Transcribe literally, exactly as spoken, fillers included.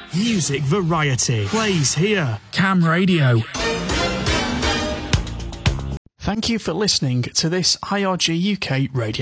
Music variety plays here. Cam Radio. Thank you for listening to this I R G U K radio